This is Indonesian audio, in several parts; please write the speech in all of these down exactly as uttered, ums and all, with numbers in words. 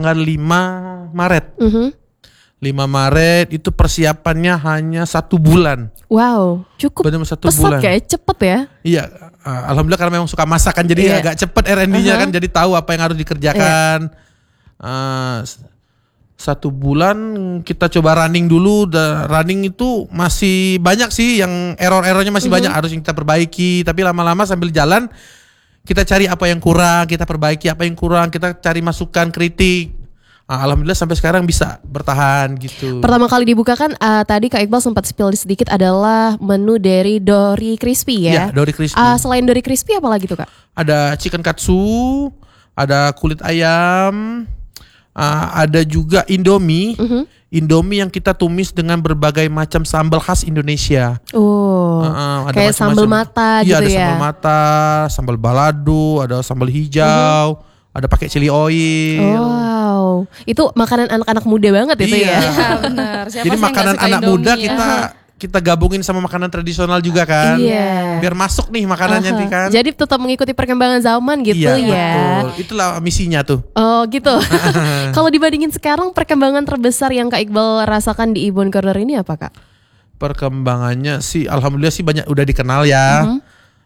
tanggal lima Maret. Mm-hmm. lima Maret itu persiapannya hanya satu bulan. Wow, cukup benar satu pesat bulan. Kayak cepet ya. Iya, uh, alhamdulillah karena memang suka masak kan, jadi yeah. agak cepet R and D-nya uh-huh. kan, jadi tahu apa yang harus dikerjakan. Yeah. Uh, satu bulan kita coba running dulu. Da, running itu masih banyak sih, yang error-errornya masih uh-huh. banyak, harus kita perbaiki. Tapi lama-lama sambil jalan kita cari apa yang kurang, kita perbaiki apa yang kurang, kita cari masukan, kritik. Nah, alhamdulillah sampai sekarang bisa bertahan gitu. Pertama kali dibukakan uh, tadi Kak Iqbal sempat spill sedikit adalah menu dari Dori Crispy ya. Iya, Dori Crispy. Uh, selain Dori Crispy apa lagi tuh Kak? Ada chicken katsu, ada kulit ayam, uh, ada juga Indomie. Uh-huh. Indomie yang kita tumis dengan berbagai macam sambal khas Indonesia. Oh, uh, uh, ada kayak sambal mata iya, gitu ya. Iya, ada sambal mata, sambal balado, ada sambal hijau. Uh-huh. Ada pakai chili oil. Wow, itu makanan anak-anak muda banget itu iya. ya. Iya benar. Jadi makanan anak Indomie, muda ya? kita kita gabungin sama makanan tradisional juga kan. Iya. Biar masuk nih makanannya uh-huh. nih kan. Jadi tetap mengikuti perkembangan zaman gitu iya, ya. Betul. Itulah misinya tuh. Oh gitu. Kalau dibandingin sekarang, perkembangan terbesar yang Kak Iqbal rasakan di Ibon Corner ini apa Kak? Perkembangannya sih alhamdulillah sih banyak udah dikenal ya. Uh-huh.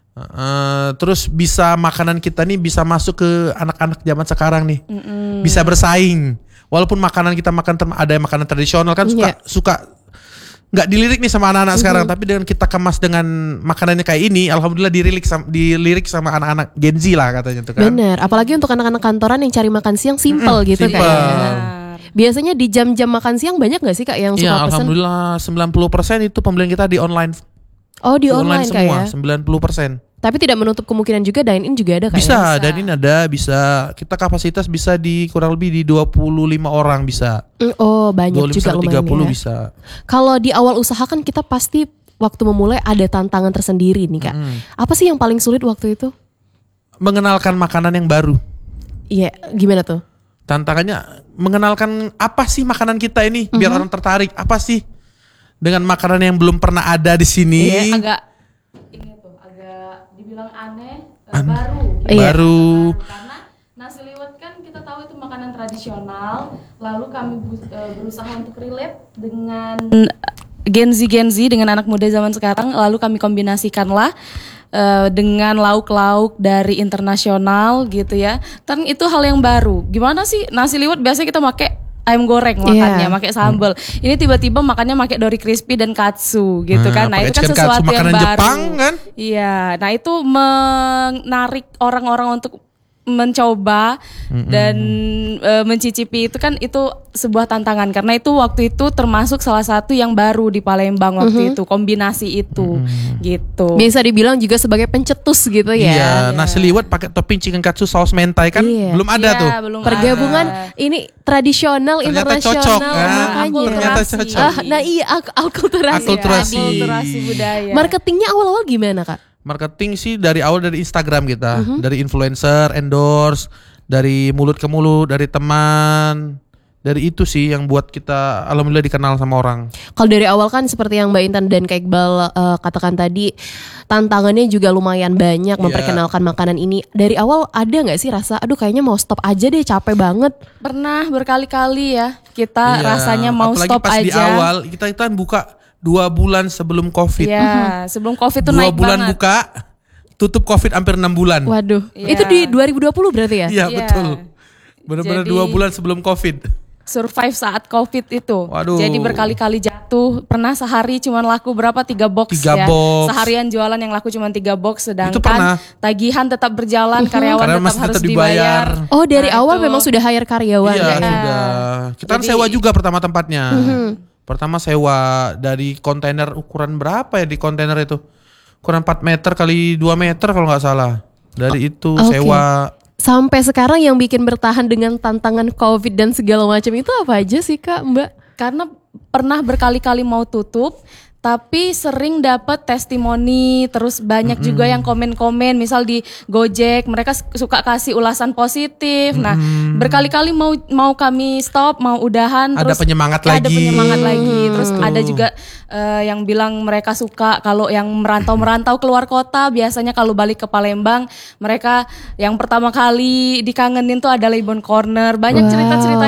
Uh, terus bisa makanan kita nih bisa masuk ke anak-anak zaman sekarang nih, mm-mm. bisa bersaing. Walaupun makanan kita makan tem- ada yang makanan tradisional kan suka yeah. suka nggak dilirik nih sama anak-anak mm-hmm. sekarang, tapi dengan kita kemas dengan makanannya kayak ini, alhamdulillah dilirik sama, dilirik sama anak-anak Gen Z lah katanya tuh kan. Bener, apalagi untuk anak-anak kantoran yang cari makan siang simple mm-hmm, gitu simple. Kan. Biasanya di jam-jam makan siang banyak nggak sih Kak yang suka ya, pesen? Alhamdulillah sembilan puluh persen itu pembelian kita di online. Oh di, di online, online semua, Kak ya? sembilan puluh persen. Tapi tidak menutup kemungkinan juga dine-in juga ada Kak bisa, ya? Bisa, dine-in ada, bisa. Kita kapasitas bisa di kurang lebih di dua puluh lima orang bisa. Oh banyak dua puluh lima juga lumayan tiga puluh ya. Bisa. Kalau di awal usaha kan kita pasti waktu memulai ada tantangan tersendiri nih Kak. Hmm. Apa sih yang paling sulit waktu itu? Mengenalkan makanan yang baru. Iya, gimana tuh? Tantangannya mengenalkan apa sih makanan kita ini biar mm-hmm. orang tertarik. Apa sih dengan makanan yang belum pernah ada di sini? Iya, agak ini tuh agak dibilang aneh, An- baru. Gitu. Baru. Karena nasi liwet kan kita tahu itu makanan tradisional, lalu kami berusaha untuk relate dengan Gen Z Gen Z dengan anak muda zaman sekarang, lalu kami kombinasikanlah Uh, dengan lauk-lauk dari internasional gitu ya. Dan itu hal yang baru. Gimana sih nasi liwet biasanya kita pakai ayam goreng makannya, yeah. pakai sambal. Hmm. Ini tiba-tiba makannya pakai Dori Crispy dan katsu gitu nah, kan. Nah, itu kan sesuatu katsu, yang baru. Jepang kan? Iya. Nah, itu menarik orang-orang untuk mencoba mm-hmm. dan e, mencicipi itu kan itu sebuah tantangan karena itu waktu itu termasuk salah satu yang baru di Palembang waktu mm-hmm. itu kombinasi itu mm-hmm. gitu. Bisa dibilang juga sebagai pencetus gitu ya. Iya, nasi liwet pakai topping chicken katsu saus mentai kan iya. belum ada iya, tuh. Belum pergabungan ada. Ini tradisional ternyata internasional cocok, kan? Ternyata cocok. Ah, nah iya ak- akulturasi. Akulturasi. Ya, akulturasi budaya. Marketingnya awal-awal gimana Kak? Marketing sih dari awal dari Instagram kita, uh-huh. dari influencer, endorse, dari mulut ke mulut, dari teman, dari itu sih yang buat kita alhamdulillah dikenal sama orang. Kalau dari awal kan seperti yang Mbak Intan dan Kak Iqbal uh, katakan tadi, tantangannya juga lumayan banyak memperkenalkan yeah. makanan ini. Dari awal ada nggak sih rasa, aduh kayaknya mau stop aja deh, capek banget? Pernah berkali-kali ya kita yeah. rasanya mau apalagi stop pas aja. Di awal kita kita buka dua bulan sebelum Covid. Iya, yeah, sebelum Covid tuh dua naik bulan banget. buka, tutup Covid hampir enam bulan. Waduh, yeah. itu di dua ribu dua puluh berarti ya? Iya yeah, yeah. betul. Benar-benar dua bulan sebelum Covid. Survive saat Covid itu. Waduh. Jadi berkali-kali jatuh. Pernah sehari cuma laku berapa? Tiga box tiga ya. Box. Seharian jualan yang laku cuma tiga box. Sedangkan itu pernah. Tagihan tetap berjalan, karyawan Karena tetap harus tetap dibayar. dibayar. Oh dari nah, awal itu. memang sudah hire karyawan iya, ya? sudah. Kita kan Jadi, sewa juga pertama tempatnya. Mm-hmm. Pertama sewa dari kontainer ukuran berapa ya di kontainer itu? Ukuran empat meter kali dua meter kalau nggak salah. Dari itu okay. sewa. Sampai sekarang yang bikin bertahan dengan tantangan Covid dan segala macam itu apa aja sih Kak, Mbak? Karena pernah berkali-kali mau tutup, tapi sering dapat testimoni, terus banyak mm-hmm. juga yang komen-komen, misal di Gojek mereka suka kasih ulasan positif. Mm-hmm. Nah, berkali-kali mau mau kami stop, mau udahan, ada terus penyemangat ya, lagi. Ada penyemangat lagi. Terus Betul. ada juga uh, yang bilang mereka suka kalau yang merantau-merantau keluar kota, biasanya kalau balik ke Palembang, mereka yang pertama kali dikangenin tuh adalah Ibon Corner. Banyak wow. cerita-cerita